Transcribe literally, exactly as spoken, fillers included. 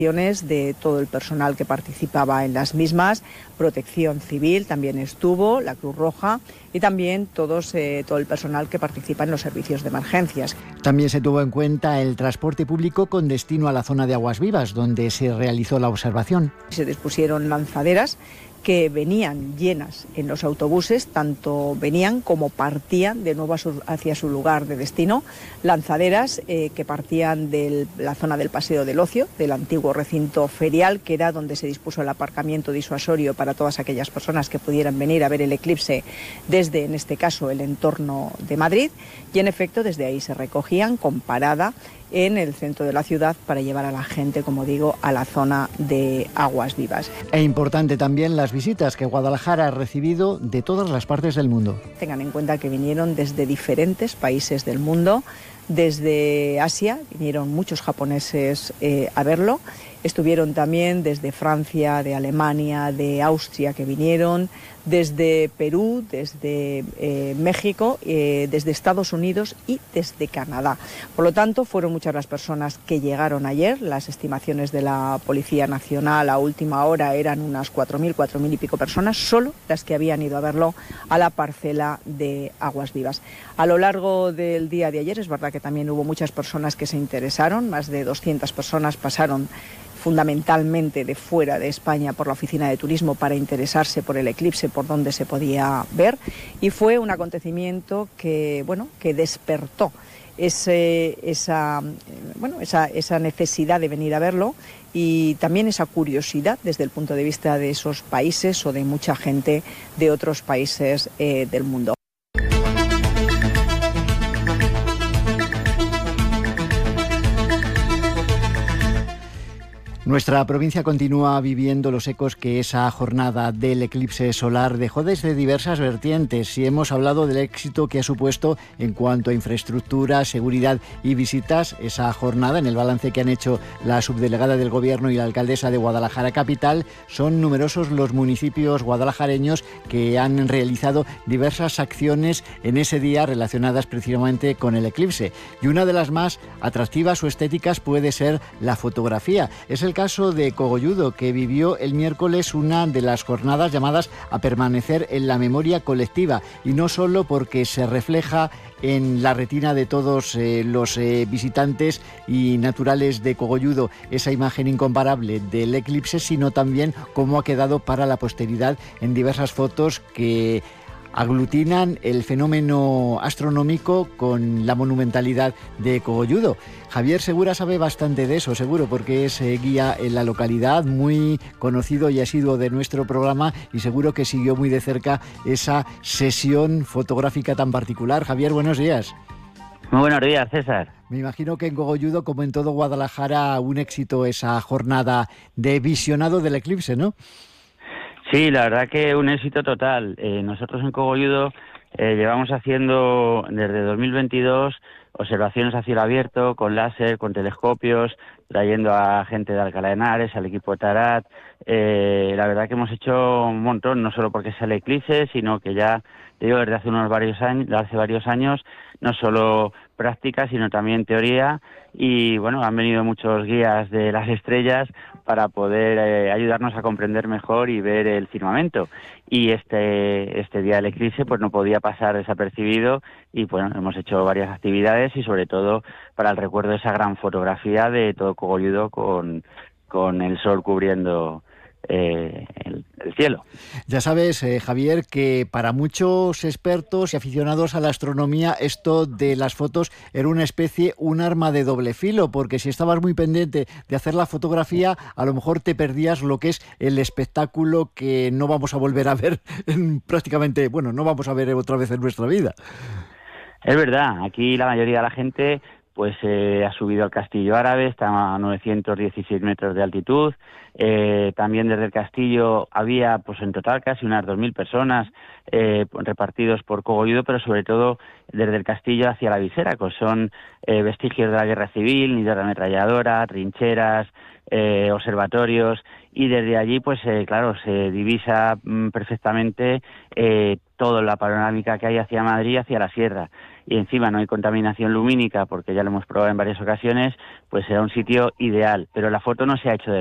de todo el personal que participaba en las mismas, Protección Civil también estuvo, la Cruz Roja y también todos, eh, todo el personal que participa en los servicios de emergencias. También se tuvo en cuenta el transporte público con destino a la zona de Aguas Vivas, donde se realizó la observación. Se dispusieron lanzaderas que venían llenas en los autobuses, tanto venían como partían de nuevo a su, hacia su lugar de destino, lanzaderas eh, que partían de la zona del Paseo del Ocio, del antiguo recinto ferial, que era donde se dispuso el aparcamiento disuasorio para todas aquellas personas que pudieran venir a ver el eclipse desde, en este caso, el entorno de Madrid, y en efecto desde ahí se recogían con parada en el centro de la ciudad para llevar a la gente, como digo, a la zona de Aguas Vivas. E importante también las visitas que Guadalajara ha recibido de todas las partes del mundo. Tengan en cuenta que vinieron desde diferentes países del mundo, desde Asia, vinieron muchos japoneses eh, a verlo, estuvieron también desde Francia, de Alemania, de Austria que vinieron, desde Perú, desde eh, México, eh, desde Estados Unidos y desde Canadá. Por lo tanto, fueron muchas las personas que llegaron ayer. Las estimaciones de la Policía Nacional a última hora eran unas cuatro mil, cuatro mil y pico personas, solo las que habían ido a verlo a la parcela de Aguas Vivas. A lo largo del día de ayer es verdad que también hubo muchas personas que se interesaron, más de doscientas personas pasaron fundamentalmente de fuera de España por la Oficina de Turismo para interesarse por el eclipse, por dónde se podía ver, y fue un acontecimiento que, bueno, que despertó ese, esa, bueno, esa, esa necesidad de venir a verlo y también esa curiosidad desde el punto de vista de esos países o de mucha gente de otros países eh, del mundo. Nuestra provincia continúa viviendo los ecos que esa jornada del eclipse solar dejó desde diversas vertientes y hemos hablado del éxito que ha supuesto en cuanto a infraestructura, seguridad y visitas esa jornada. En el balance que han hecho la subdelegada del Gobierno y la alcaldesa de Guadalajara Capital, son numerosos los municipios guadalajareños que han realizado diversas acciones en ese día relacionadas precisamente con el eclipse. Y una de las más atractivas o estéticas puede ser la fotografía. Es el caso de Cogolludo, que vivió el miércoles una de las jornadas llamadas a permanecer en la memoria colectiva, y no solo porque se refleja en la retina de todos eh, los eh, visitantes y naturales de Cogolludo esa imagen incomparable del eclipse, sino también cómo ha quedado para la posteridad en diversas fotos que aglutinan el fenómeno astronómico con la monumentalidad de Cogolludo. Javier Segura sabe bastante de eso, seguro, porque es eh, guía en la localidad, muy conocido y asiduo de nuestro programa, y seguro que siguió muy de cerca esa sesión fotográfica tan particular. Javier, buenos días. Muy buenos días, César. Me imagino que en Cogolludo, como en todo Guadalajara, un éxito esa jornada de visionado del eclipse, ¿no? Sí, la verdad que un éxito total. Eh, nosotros en Cogolludo eh, llevamos haciendo desde dos mil veintidós observaciones a cielo abierto, con láser, con telescopios, trayendo a gente de Alcalá de Henares, al equipo de Tarat. Eh, la verdad que hemos hecho un montón, no solo porque sea el eclipse, sino que ya, te digo, desde hace unos varios años, hace varios años, no solo práctica, sino también teoría, y bueno, han venido muchos guías de las estrellas para poder eh, ayudarnos a comprender mejor y ver el firmamento. Y este este día del eclipse pues no podía pasar desapercibido, y bueno, hemos hecho varias actividades y sobre todo para el recuerdo de esa gran fotografía de todo Cogolludo con, con el sol cubriendo Eh, el, el cielo. Ya sabes, eh, Javier, que para muchos expertos y aficionados a la astronomía esto de las fotos era una especie, un arma de doble filo, porque si estabas muy pendiente de hacer la fotografía, a lo mejor te perdías lo que es el espectáculo que no vamos a volver a ver en prácticamente, bueno, no vamos a ver otra vez en nuestra vida. Es verdad, aquí la mayoría de la gente pues eh, ha subido al Castillo Árabe, está a novecientos dieciséis metros de altitud. Eh, también desde el castillo había pues en total casi unas dos mil personas eh, repartidos por Cogolludo, pero sobre todo desde el castillo hacia la visera, que son eh, vestigios de la guerra civil, nidos de ametralladora, trincheras, eh, observatorios, y desde allí, pues eh, claro, se divisa mm, perfectamente eh, toda la panorámica que hay hacia Madrid, hacia la sierra. Y encima no hay contaminación lumínica, porque ya lo hemos probado en varias ocasiones, pues será un sitio ideal. Pero la foto no se ha hecho de